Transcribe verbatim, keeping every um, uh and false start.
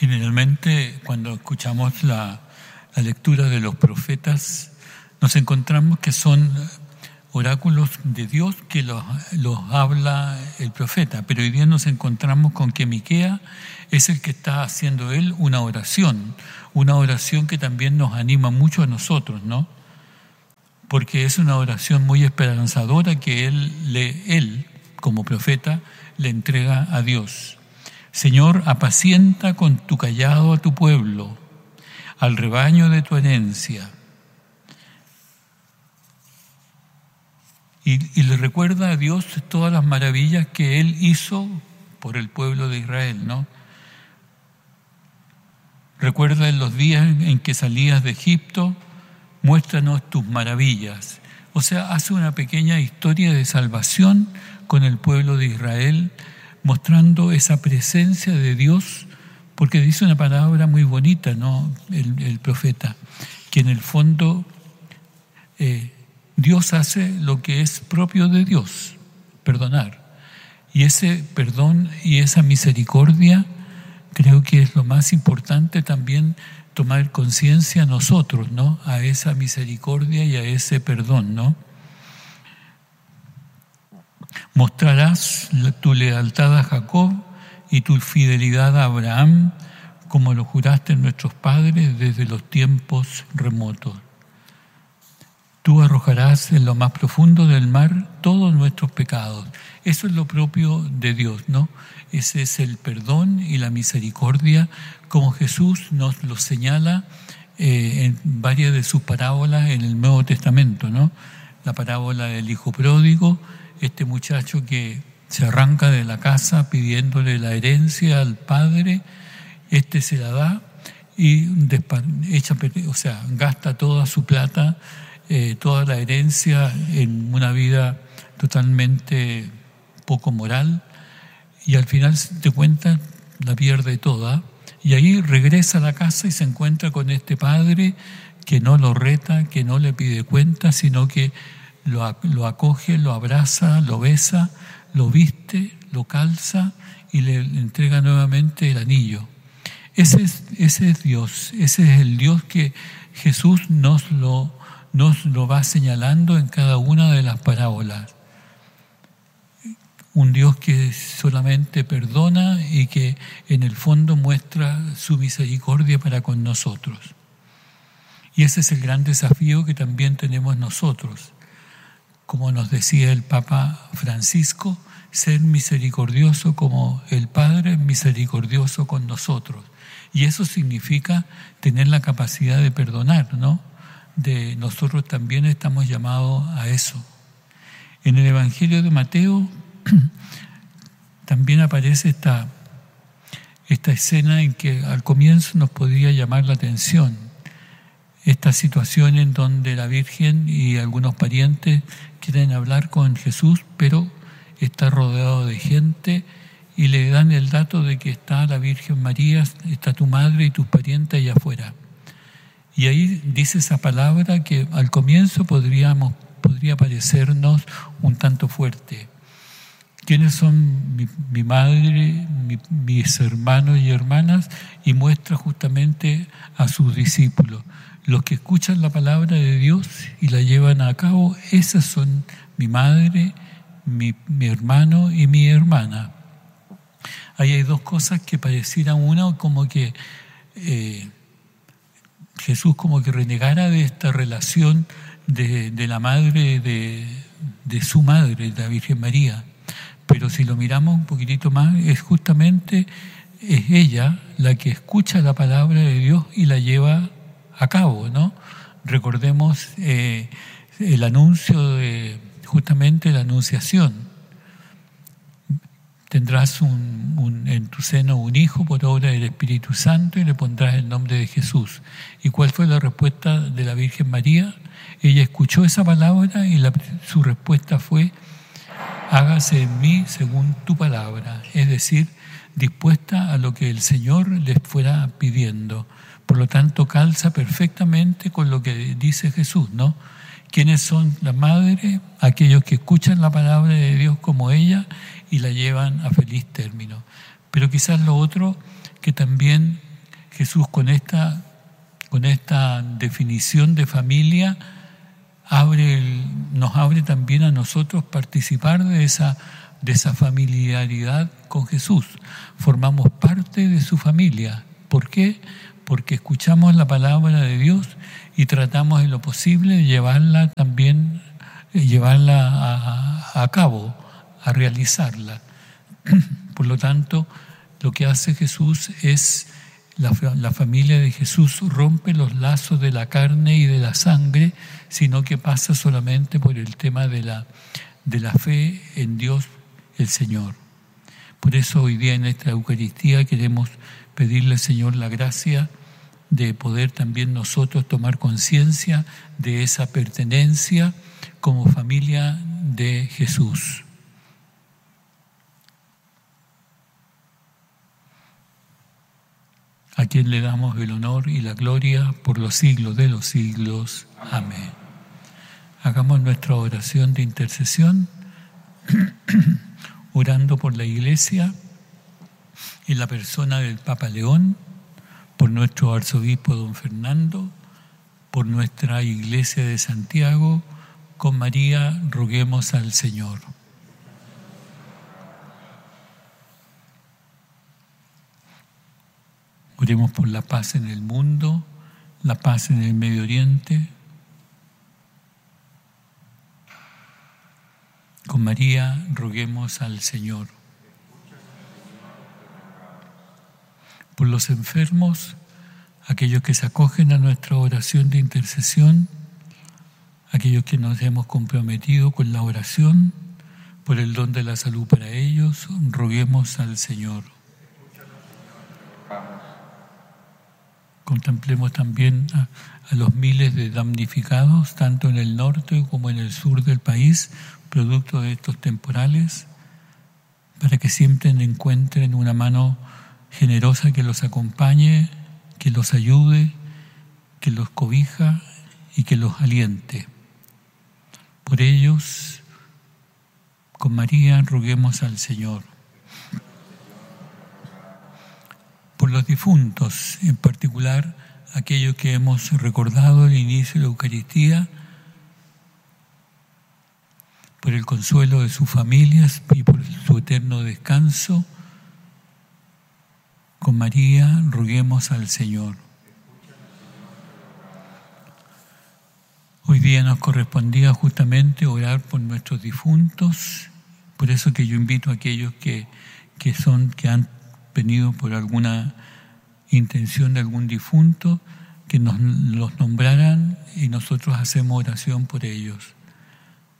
Generalmente, cuando escuchamos la, la lectura de los profetas, nos encontramos que son oráculos de Dios que los, los habla el profeta, pero hoy día nos encontramos con que Miquea es el que está haciendo él una oración, una oración que también nos anima mucho a nosotros, ¿no? Porque es una oración muy esperanzadora que él, le, él como profeta, le entrega a Dios. Señor, apacienta con tu cayado a tu pueblo, al rebaño de tu herencia. Y, y le recuerda a Dios todas las maravillas que Él hizo por el pueblo de Israel, ¿no? Recuerda en los días en que salías de Egipto, muéstranos tus maravillas. O sea, hace una pequeña historia de salvación con el pueblo de Israel, mostrando esa presencia de Dios, porque dice una palabra muy bonita, ¿no? El, el profeta, que en el fondo eh, Dios hace lo que es propio de Dios, perdonar. Y ese perdón y esa misericordia creo que es lo más importante también tomar conciencia nosotros, ¿no? A esa misericordia y a ese perdón, ¿no? Mostrarás tu lealtad a Jacob y tu fidelidad a Abraham, como lo juraste en nuestros padres desde los tiempos remotos. Tú arrojarás en lo más profundo del mar todos nuestros pecados. Eso es lo propio de Dios, ¿no? Ese es el perdón y la misericordia, como Jesús nos lo señala eh, en varias de sus parábolas en el Nuevo Testamento, ¿no? La parábola del hijo pródigo, este muchacho que se arranca de la casa pidiéndole la herencia al padre, este se la da y despa- echa, o sea, gasta toda su plata, eh, toda la herencia en una vida totalmente poco moral, y al final te cuenta la pierde toda, y ahí regresa a la casa y se encuentra con este padre que no lo reta, que no le pide cuenta, sino que lo, lo acoge, lo abraza, lo besa, lo viste, lo calza y le entrega nuevamente el anillo. Ese es, ese es Dios, ese es el Dios que Jesús nos lo, nos lo va señalando en cada una de las parábolas. Un Dios que solamente perdona y que en el fondo muestra su misericordia para con nosotros. Y ese es el gran desafío que también tenemos nosotros. Como nos decía el Papa Francisco, ser misericordioso como el Padre es misericordioso con nosotros. Y eso significa tener la capacidad de perdonar, ¿no? De nosotros también estamos llamados a eso. En el Evangelio de Mateo también aparece esta, esta escena en que al comienzo nos podría llamar la atención. Esta situación en donde la Virgen y algunos parientes quieren hablar con Jesús, pero está rodeado de gente y le dan el dato de que está la Virgen María, está tu madre y tus parientes allá afuera. Y ahí dice esa palabra que al comienzo podríamos, podría parecernos un tanto fuerte. ¿Quiénes son mi, mi madre, mi, mis hermanos y hermanas? Y muestra justamente a sus discípulos. Los que escuchan la palabra de Dios y la llevan a cabo, esas son mi madre, mi, mi hermano y mi hermana. Ahí hay dos cosas que parecieran una como que eh, Jesús como que renegara de esta relación de, de la madre, de, de su madre, la Virgen María. Pero si lo miramos un poquitito más, es justamente es ella la que escucha la palabra de Dios y la lleva a cabo, ¿no? Recordemos eh, el anuncio de justamente la anunciación. Tendrás un, un, en tu seno un hijo por obra del Espíritu Santo y le pondrás el nombre de Jesús. ¿Y cuál fue la respuesta de la Virgen María? Ella escuchó esa palabra y la, su respuesta fue: hágase en mí según tu palabra, es decir, dispuesta a lo que el Señor les fuera pidiendo. Por lo tanto, calza perfectamente con lo que dice Jesús, ¿no? ¿Quiénes son las madres? Aquellos que escuchan la palabra de Dios como ella y la llevan a feliz término. Pero quizás lo otro que también Jesús con esta, con esta definición de familia abre el, nos abre también a nosotros participar de esa, de esa familiaridad con Jesús. Formamos parte de su familia. ¿Por qué? Porque escuchamos la palabra de Dios y tratamos en lo posible de llevarla también, llevarla a, a cabo, a realizarla. Por lo tanto, lo que hace Jesús es, la, la familia de Jesús rompe los lazos de la carne y de la sangre, sino que pasa solamente por el tema de la, de la fe en Dios el Señor. Por eso hoy día en esta Eucaristía queremos pedirle al Señor la gracia de poder también nosotros tomar conciencia de esa pertenencia como familia de Jesús. A quien le damos el honor y la gloria por los siglos de los siglos. Amén. Hagamos nuestra oración de intercesión, orando por la Iglesia, en la persona del Papa León, por nuestro arzobispo don Fernando, por nuestra Iglesia de Santiago. Con María roguemos al Señor. Oremos por la paz en el mundo, la paz en el Medio Oriente. Con María roguemos al Señor. Por los enfermos, aquellos que se acogen a nuestra oración de intercesión, aquellos que nos hemos comprometido con la oración, por el don de la salud para ellos, roguemos al Señor. Contemplemos también a, a los miles de damnificados, tanto en el norte como en el sur del país, producto de estos temporales, para que siempre encuentren una mano generosa que los acompañe, que los ayude, que los cobija y que los aliente. Por ellos, con María, roguemos al Señor. Por los difuntos, en particular aquellos que hemos recordado al inicio de la Eucaristía, por el consuelo de sus familias y por su eterno descanso, con María roguemos al Señor. Hoy día nos correspondía justamente orar por nuestros difuntos, por eso que yo invito a aquellos que, que son, que han venido por alguna intención de algún difunto, que nos los nombraran y nosotros hacemos oración por ellos.